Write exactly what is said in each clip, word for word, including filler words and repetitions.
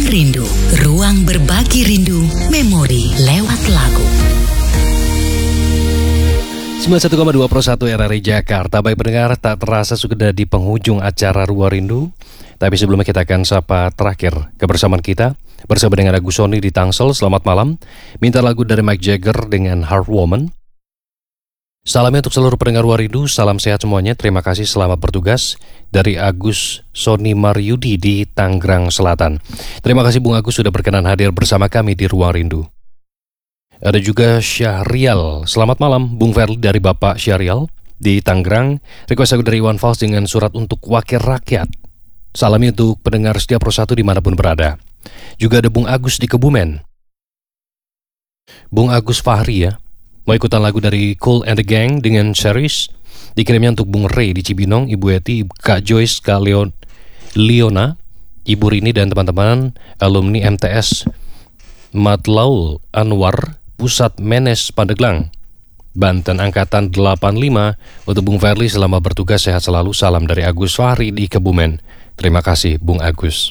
Rindu, ruang berbagi rindu, memori lewat lagu. sembilan puluh satu koma dua Pro satu R R I Jakarta. Baik pendengar, tak terasa sudah di penghujung acara Ruang Rindu. Tapi sebelumnya kita akan sapa terakhir kebersamaan kita bersama dengan Agus Sony di Tangsel. Selamat malam. Minta lagu dari Mick Jagger dengan Heart Woman. Salamnya untuk seluruh pendengar Ruang Rindu. Salam sehat semuanya. Terima kasih, selamat bertugas. Dari Agus Sony Maryudi di Tangerang Selatan. Terima kasih Bung Agus sudah berkenan hadir bersama kami di Ruang Rindu. Ada juga Syahrial. Selamat malam Bung Verli dari Bapak Syahrial di Tangerang. Request lagu dari Iwan Fals dengan surat untuk wakil rakyat. Salamnya untuk pendengar setia Pro satu dimanapun berada. Juga ada Bung Agus di Kebumen. Bung Agus Fahri ya, mau ikutan lagu dari Cool and the Gang dengan Series. Dikirimnya untuk Bung Ray di Cibinong, Ibu Eti, Kak Joyce, Kak Leon, Leona, Ibu Rini dan teman-teman alumni M T S Matlaul Anwar Pusat Menes Pandeglang, Banten Angkatan delapan puluh lima. Untuk Bung Verli selama bertugas sehat selalu. Salam dari Agus Fahri di Kebumen. Terima kasih Bung Agus.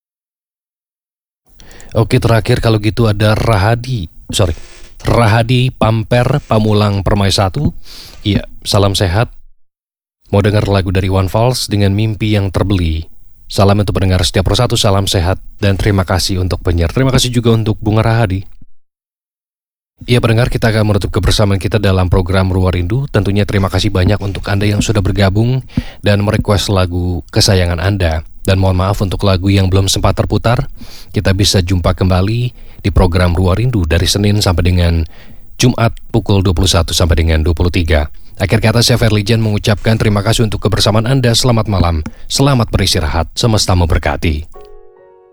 Oke, terakhir kalau gitu ada Rahadi Sorry Rahadi Pamper Pamulang Permai satu. Iya, salam sehat. Mau dengar lagu dari Iwan Fals dengan Mimpi Yang Terbeli. Salam untuk pendengar setiap Pro satu, salam sehat. Dan terima kasih untuk penyiar. Terima kasih juga untuk Bunga Rahadi. Iya pendengar, kita akan menutup kebersamaan kita dalam program Ruang Rindu. Tentunya terima kasih banyak untuk Anda yang sudah bergabung dan merequest lagu kesayangan Anda. Dan mohon maaf untuk lagu yang belum sempat terputar. Kita bisa jumpa kembali di program Ruang Rindu dari Senin sampai dengan Jumat pukul dua puluh satu sampai dengan dua puluh tiga. Akhir kata saya Verlijan mengucapkan terima kasih untuk kebersamaan Anda. Selamat malam, selamat beristirahat, semesta memberkati.